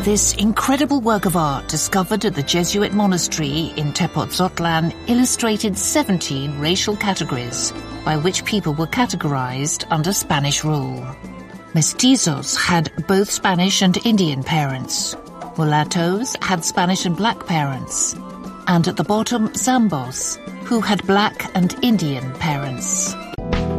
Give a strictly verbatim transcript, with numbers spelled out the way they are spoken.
This incredible work of art, discovered at the Jesuit monastery in Tepoztlan, illustrated seventeen racial categories by which people were categorized under Spanish rule. Mestizos had both Spanish and Indian parents. Mulattoes had Spanish and black parents. And at the bottom, Zambos, who had black and Indian parents.